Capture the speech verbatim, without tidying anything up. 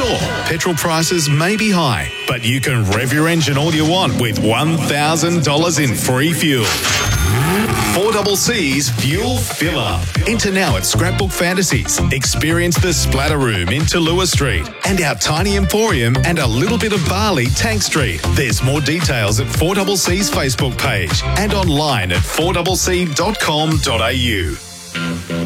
Sure, petrol prices may be high, but you can rev your engine all you want with one thousand dollars in free fuel. four C C's Fuel Filler. Enter now at Scrapbook Fantasies. Experience the Splatter Room in Tallulah Street and our tiny emporium and a little bit of Bali, Tank Street. There's more details at four C C's Facebook page and online at four c c dot com dot a u.